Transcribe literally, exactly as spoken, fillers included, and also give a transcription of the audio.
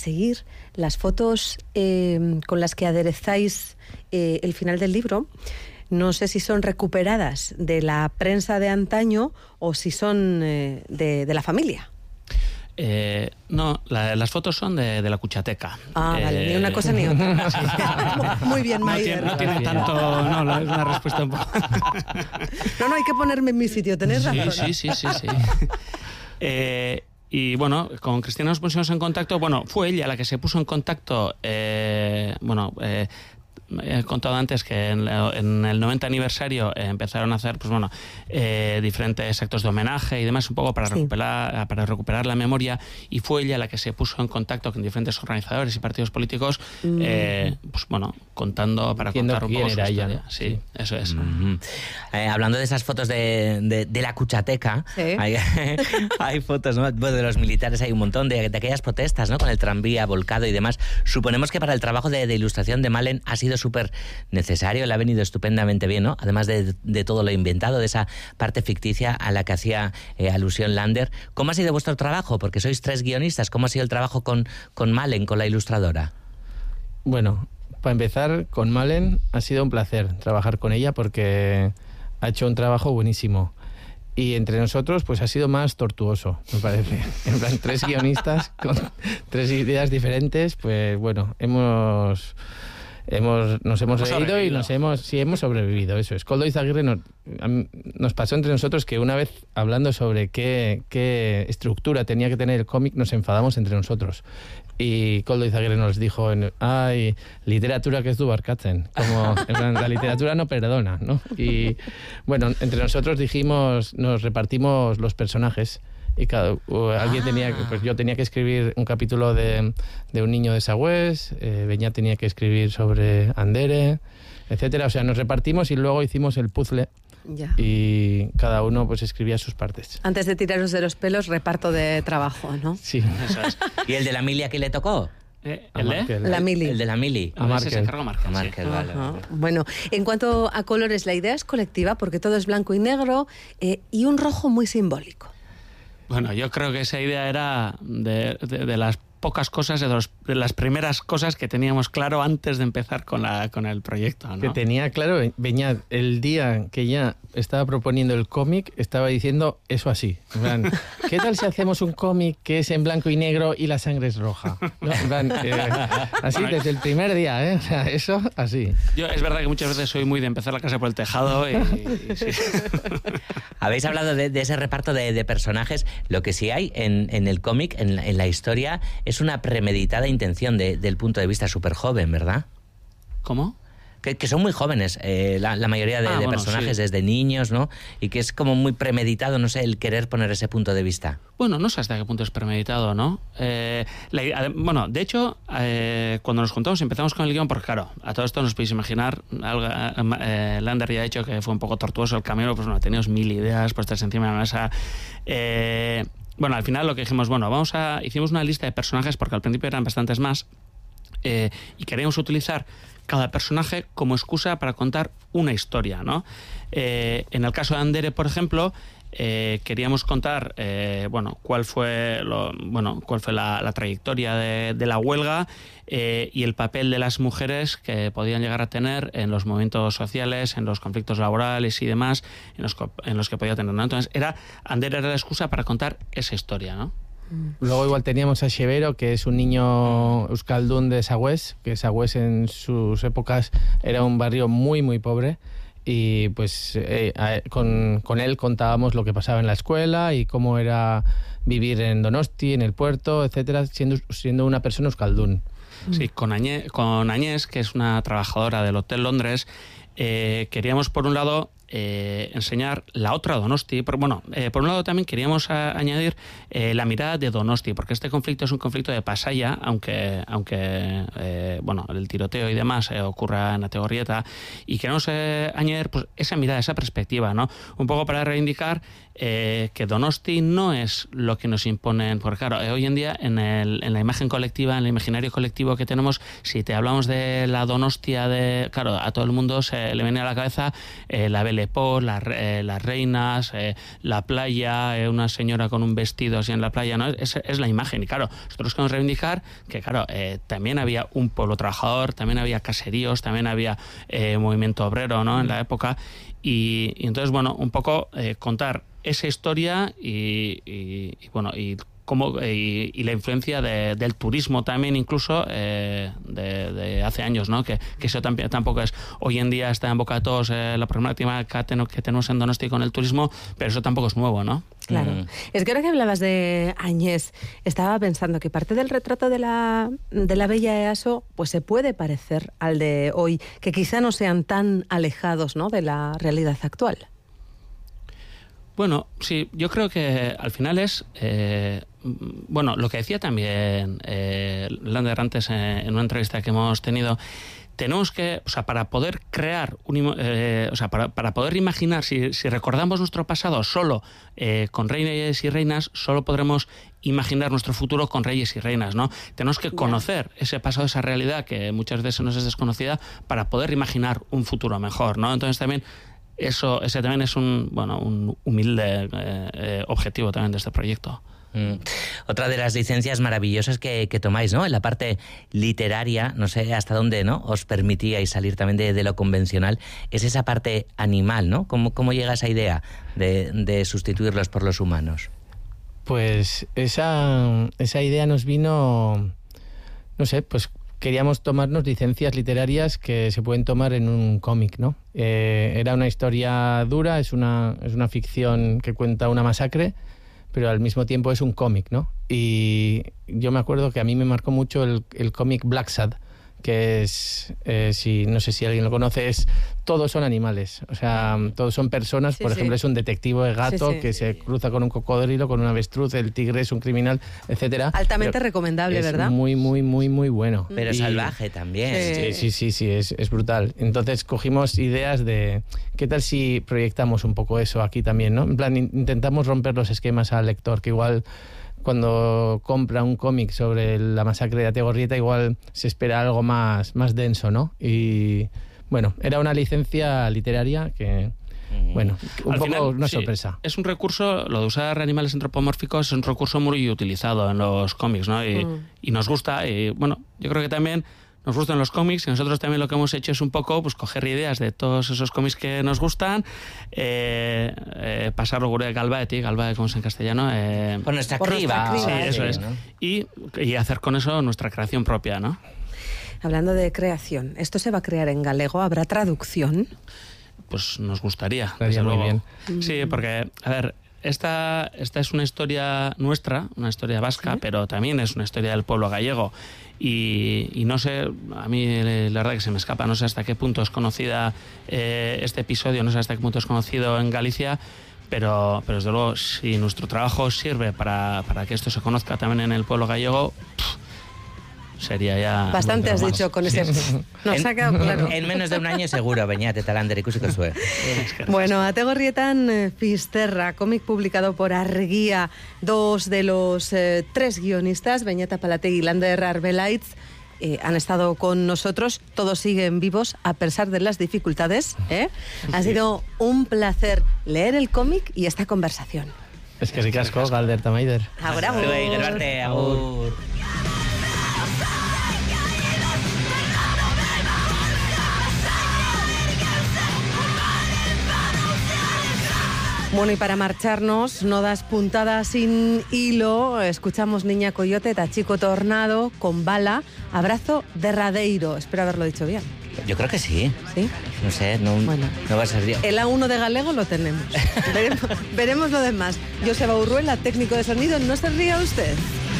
seguir las fotos eh, con las que aderezáis eh, el final del libro. No sé si son recuperadas de la prensa de antaño o si son eh, de, de la familia. Eh, no, la, las fotos son de, de la Cuchateca. Ah, eh, vale, ni una cosa ni otra. Sí. Muy bien, Maider. No tiene, no tiene tanto... No, no, es una respuesta un poco... No, no, hay que ponerme en mi sitio, tenés sí, razón. Sí, sí, sí, sí. eh, y bueno, con Cristina nos pusimos en contacto. Bueno, fue ella la que se puso en contacto. Eh, bueno... Eh, He contado antes que en, en el noventa aniversario eh, empezaron a hacer pues bueno eh, diferentes actos de homenaje y demás, un poco para, sí. recuperar, para recuperar la memoria, y fue ella la que se puso en contacto con diferentes organizadores y partidos políticos, mm. eh, pues bueno, contando para Entiendo contar un poco su era historia. Ella, ¿no? Sí, sí, eso es. Mm-hmm. eh, hablando de esas fotos de, de, de la Cuchateca, ¿sí? hay, hay fotos, ¿no? Bueno, de los militares, hay un montón de, de aquellas protestas, ¿no? Con el tranvía volcado y demás. Suponemos que para el trabajo de, de ilustración de Malen ha sido súper necesario, le ha venido estupendamente bien, ¿no? Además de, de todo lo inventado, de esa parte ficticia a la que hacía eh, alusión Lander. ¿Cómo ha sido vuestro trabajo? Porque sois tres guionistas. ¿Cómo ha sido el trabajo con, con Malen, con la ilustradora? Bueno, para empezar, con Malen ha sido un placer trabajar con ella porque ha hecho un trabajo buenísimo. Y entre nosotros, pues ha sido más tortuoso, me parece. En plan, tres guionistas con tres ideas diferentes, pues bueno, hemos... Hemos, nos hemos, hemos reído y nos hemos, sí, hemos sobrevivido, eso es. Koldo Izaguirre nos, nos pasó entre nosotros que una vez hablando sobre qué, qué estructura tenía que tener el cómic, nos enfadamos entre nosotros. Y Koldo Izaguirre nos dijo, ay, literatura que es du barkatzen, como en plan, la literatura no perdona, ¿no? Y bueno, entre nosotros dijimos, nos repartimos los personajes. Y cada, uh, alguien ah. tenía que, pues yo tenía que escribir un capítulo de, de un niño de Sagüés, eh, Beñá tenía que escribir sobre Andere, etcétera. O sea, nos repartimos y luego hicimos el puzzle. Ya. Y cada uno pues escribía sus partes. Antes de tiraros de los pelos, reparto de trabajo, ¿no? Sí. Eso es. ¿Y el de la Mili a quién le tocó? Eh, ¿El de? La Mili. El de la Mili. A Márquez. Se encargó Márquez. A Márquez, sí. vale, vale. Bueno, en cuanto a colores, la idea es colectiva porque todo es blanco y negro eh, y un rojo muy simbólico. Bueno, yo creo que esa idea era de, de, de las pocas cosas, de, los, de las primeras cosas que teníamos claro antes de empezar con, la, con el proyecto, ¿no? Que tenía claro, Beñat, el día que ya estaba proponiendo el cómic, estaba diciendo eso así. En plan, ¿qué tal si hacemos un cómic que es en blanco y negro y la sangre es roja? ¿No? En plan, eh, así bueno, desde el primer día, ¿eh? O sea, eso así. Yo es verdad que muchas veces soy muy de empezar la casa por el tejado y, y sí. Habéis hablado de, de ese reparto de, de personajes. Lo que sí hay en, en el cómic, en, en la historia, es una premeditada intención de, del punto de vista súper joven, ¿verdad? ¿Cómo? Que, que son muy jóvenes, eh, la, la mayoría de, ah, de bueno, personajes, sí. desde niños, ¿no? Y que es como muy premeditado, no sé, el querer poner ese punto de vista. Bueno, no sé hasta qué punto es premeditado, ¿no? Eh, la, bueno, de hecho, eh, cuando nos juntamos empezamos con el guión, porque claro, a todo esto nos podéis imaginar, algo, eh, Lander ya ha dicho que fue un poco tortuoso el camino, pues bueno, teníamos mil ideas puestas encima de la mesa. Eh, bueno, al final lo que dijimos, bueno, vamos a hicimos una lista de personajes, porque al principio eran bastantes más, eh, y queríamos utilizar cada personaje como excusa para contar una historia, ¿no? Eh, en el caso de Andere, por ejemplo, eh, queríamos contar, eh, bueno, cuál fue, lo, bueno, cuál fue la, la trayectoria de, de la huelga eh, y el papel de las mujeres que podían llegar a tener en los movimientos sociales, en los conflictos laborales y demás, en los, en los que podía tener, ¿no? Entonces, era, Andere era la excusa para contar esa historia, ¿no? Luego igual teníamos a Xevero, que es un niño euskaldún de Sagüés, que Sagüés en sus épocas era un barrio muy, muy pobre. Y pues eh, con, con él contábamos lo que pasaba en la escuela y cómo era vivir en Donosti, en el puerto, etcétera, siendo, siendo una persona euskaldún. Sí, con Añés, con Añés, que es una trabajadora del Hotel Londres, eh, queríamos por un lado eh, enseñar la otra Donosti. Por, bueno, eh, por un lado también queríamos a, añadir eh, la mirada de Donosti, porque este conflicto es un conflicto de Pasaia, aunque, aunque eh, bueno, el tiroteo y demás eh, ocurra en Ategorrieta, y queremos eh, añadir pues, esa mirada, esa perspectiva, ¿no? Un poco para reivindicar eh, que Donosti no es lo que nos imponen, porque claro, eh, hoy en día en, el, en la imagen colectiva, en el imaginario colectivo que tenemos, si te hablamos de la Donostia de, claro, a todo el mundo se le viene a la cabeza eh, la B L Lepós, la, eh, las reinas, eh, la playa, eh, una señora con un vestido así en la playa, ¿no? Es, es la imagen. Y claro, nosotros queremos reivindicar que, claro, eh, también había un pueblo trabajador, también había caseríos, también había eh, movimiento obrero, ¿no? En la época. Y, y entonces, bueno, un poco eh, contar esa historia y, y, y bueno, y Como, y, y la influencia de, del turismo también, incluso eh, de, de hace años, ¿no? Que, que eso tamp tampoco es, hoy en día está en boca de todos eh, la problemática que, ten que tenemos en Donosti con el turismo, pero eso tampoco es nuevo, ¿no? Claro. Mm. Es que ahora que hablabas de Añés, estaba pensando que parte del retrato de la, de la bella Easo pues se puede parecer al de hoy, que quizá no sean tan alejados, ¿no?, de la realidad actual. Bueno, sí, yo creo que al final es, eh, bueno, lo que decía también eh, Lander antes eh, en una entrevista que hemos tenido, tenemos que, o sea, para poder crear, un, eh, o sea, para, para poder imaginar, si, si recordamos nuestro pasado solo eh, con reyes y reinas, solo podremos imaginar nuestro futuro con reyes y reinas, ¿no? Tenemos que conocer yeah. ese pasado, esa realidad que muchas veces nos es desconocida para poder imaginar un futuro mejor, ¿no? Entonces también Eso, ese también es un, bueno, un humilde eh, eh, objetivo también de este proyecto. Mm. Otra de las licencias maravillosas que, que tomáis, ¿no? En la parte literaria, no sé hasta dónde, ¿no?, os permitíais salir también de, de lo convencional, es esa parte animal, ¿no? ¿Cómo, cómo llega esa idea de, de sustituirlos por los humanos? Pues esa, esa idea nos vino, no sé, pues queríamos tomarnos licencias literarias que se pueden tomar en un cómic, ¿no? Eh, era una historia dura, es una, es una ficción que cuenta una masacre, pero al mismo tiempo es un cómic, ¿no? Y yo me acuerdo que a mí me marcó mucho el, el cómic Black Sad, que es, eh, si, no sé si alguien lo conoce, es todos son animales, o sea, todos son personas, sí, por ejemplo, sí. es un detective gato sí, sí. que se cruza con un cocodrilo, con un avestruz, el tigre es un criminal, etcétera. Altamente Pero recomendable, es ¿verdad? Muy, muy, muy, muy bueno. Pero y, salvaje también. Sí, sí, sí, sí, es, es brutal. Entonces cogimos ideas de, ¿qué tal si proyectamos un poco eso aquí también, ¿no? En plan, intentamos romper los esquemas al lector, que igual cuando compra un cómic sobre la masacre de Ategorrieta igual se espera algo más, más denso, ¿no? Y bueno, era una licencia literaria que, bueno, un Al poco final, una sí, sorpresa. Es un recurso, lo de usar animales antropomórficos es un recurso muy utilizado en los cómics, ¿no? Y, mm. y nos gusta, y bueno, yo creo que también nos gustan los cómics y nosotros también lo que hemos hecho es un poco pues coger ideas de todos esos cómics que nos gustan, eh, eh, pasarlo gure galbaeti, galbaeti como es en castellano. Eh, por nuestra por criba. Nuestra criba. Sí, eso sí, es. ¿no? Y, y hacer con eso nuestra creación propia, ¿no? Hablando de creación, ¿esto se va a crear en galego? ¿Habrá traducción? Pues nos gustaría. Estaría muy bien. Sí, porque, a ver, esta, esta es una historia nuestra, una historia vasca, ¿sí? Pero también es una historia del pueblo gallego. Y, y no sé, a mí la verdad que se me escapa, no sé hasta qué punto es conocida eh, este episodio, no sé hasta qué punto es conocido en Galicia, pero, pero desde luego, si nuestro trabajo sirve para, para que esto se conozca también en el pueblo gallego, pff, sería ya... Bastante has dicho con ese... Nos ha quedado claro. En menos de un año seguro, Beñate, Talander, ikusiko zue. Bueno, Ategorrietan Fisterra, cómic publicado por Argia, dos de los eh, tres guionistas, Beñat Apalategi y Lander Arbelaitz, eh, han estado con nosotros, todos siguen vivos a pesar de las dificultades. ¿eh? Ha sido un placer leer el cómic y esta conversación. Es que ricasco, Galder Tamaider. Ahora, agur. Bueno, y para marcharnos, no das puntada sin hilo, escuchamos Niña Coyote, Tachico Tornado, con Bala, Abrazo de Radeiro. Espero haberlo dicho bien. Yo creo que sí. ¿Sí? No sé, no, bueno, no va a ser bien. El A uno de galego lo tenemos. veremos, veremos lo demás. Joseba Urruela, técnico de sonido, no se ría usted.